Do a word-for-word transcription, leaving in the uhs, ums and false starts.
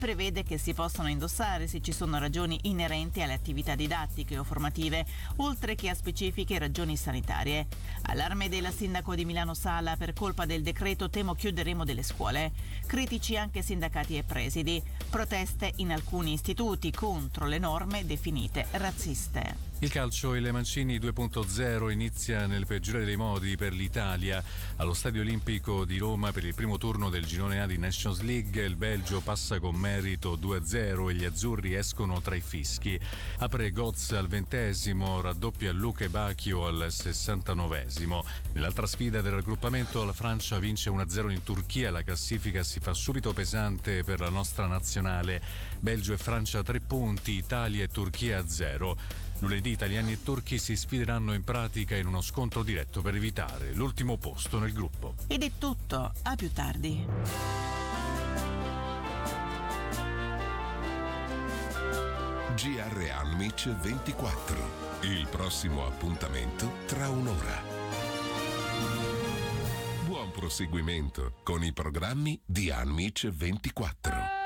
prevede che si possano indossare se ci sono ragioni inerenti alle attività didattiche o formative, oltre che a specifiche ragioni sanitarie. Allarme della sindaco di Milano Sala: per colpa del decreto temo chiuderemo delle scuole. Critici anche sindacati e presidi. Proteste in alcuni istituti contro le norme definite razziste. Il calcio e le Mancini due punto zero inizia nel peggiore dei modi per l'Italia. Allo Stadio Olimpico di Roma, per il primo turno del girone A di Nations League, il Belgio passa con merito due a zero e gli azzurri escono tra i fischi. Apre Götze al ventesimo, raddoppia Luke Bacchio al sessantanovesimo. Nell'altra sfida del raggruppamento, la Francia vince uno a zero in Turchia, la classifica si fa subito pesante per la nostra nazionale. Belgio e Francia tre punti, Italia e Turchia a zero. Lunedì italiani e turchi si sfideranno in pratica in uno scontro diretto per evitare l'ultimo posto nel gruppo. Ed è tutto, a più tardi. G R Anmic ventiquattro. Il prossimo appuntamento tra un'ora. Buon proseguimento con i programmi di Anmic ventiquattro.